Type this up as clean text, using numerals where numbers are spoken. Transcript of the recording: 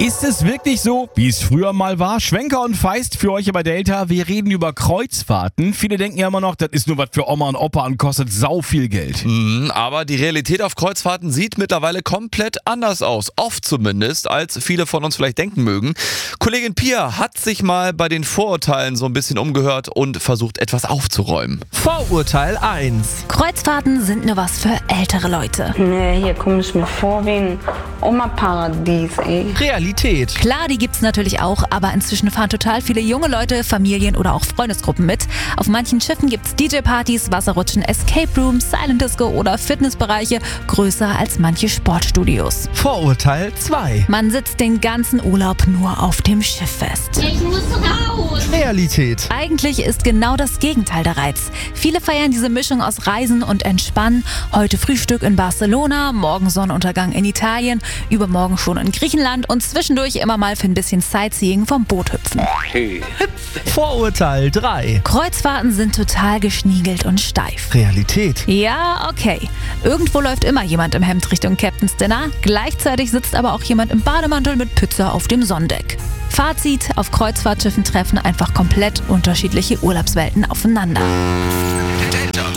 Ist es wirklich so, wie es früher mal war? Schwenker und Feist für euch bei Delta. Wir reden über Kreuzfahrten. Viele denken ja immer noch, das ist nur was für Oma und Opa und kostet sau viel Geld. Aber die Realität auf Kreuzfahrten sieht mittlerweile komplett anders aus. Oft zumindest, als viele von uns vielleicht denken mögen. Kollegin Pia hat sich mal bei den Vorurteilen so ein bisschen umgehört und versucht, etwas aufzuräumen. Vorurteil 1. Kreuzfahrten sind nur was für ältere Leute. Nee, hier komme ich mir vor wie ein Oma-Paradies, ey. Realität. Klar, die gibt's natürlich auch, aber inzwischen fahren total viele junge Leute, Familien oder auch Freundesgruppen mit. Auf manchen Schiffen gibt's DJ-Partys, Wasserrutschen, Escape Rooms, Silent Disco oder Fitnessbereiche größer als manche Sportstudios. Vorurteil 2. Man sitzt den ganzen Urlaub nur auf dem Schiff fest. Ich muss raus! Realität. Eigentlich ist genau das Gegenteil der Reiz. Viele feiern diese Mischung aus Reisen und Entspannen. Heute Frühstück in Barcelona, morgen Sonnenuntergang in Italien, übermorgen schon in Griechenland und zwischendurch immer mal für ein bisschen Sightseeing vom Boot hüpfen. Vorurteil 3. Kreuzfahrten sind total geschniegelt und steif. Realität. Ja, okay. Irgendwo läuft immer jemand im Hemd Richtung Captain's Dinner. Gleichzeitig sitzt aber auch jemand im Bademantel mit Pizza auf dem Sonnendeck. Fazit: Auf Kreuzfahrtschiffen treffen einfach komplett unterschiedliche Urlaubswelten aufeinander.